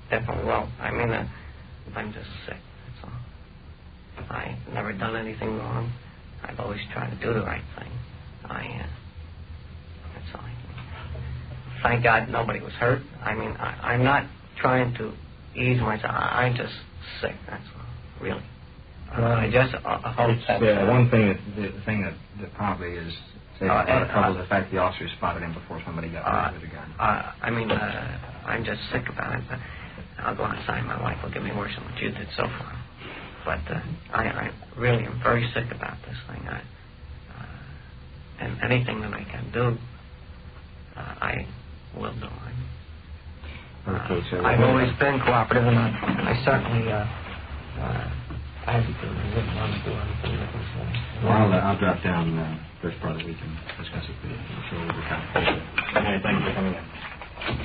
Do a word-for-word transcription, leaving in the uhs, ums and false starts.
definitely will. I mean, uh, I'm just sick, that's all. I've never done anything wrong. I've always tried to do the right thing. I, uh, that's all. Thank God nobody was hurt. I mean, I, I'm not trying to ease myself. I, I'm just sick, that's all, really. Uh, I just uh, hope that... Yeah, uh, one thing, that, the thing that, that probably is saving uh, a lot of trouble uh, is the fact the officer spotted him before somebody got uh, hurt with a gun. Uh, I mean, uh, I'm just sick about it. But I'll go outside. My wife will give me worse than what you did so far. But uh, I, I really am very sick about this thing. I, uh, and anything that I can do, uh, I will do. I, uh, okay, so I've always been cooperative, and I, I certainly uh, uh, advocate and wouldn't want to do anything that was... Uh, well, I'll, uh, I'll drop down uh, first part of the week and discuss it with you. I'm sure we'll be kind of... Okay, thank you for coming in.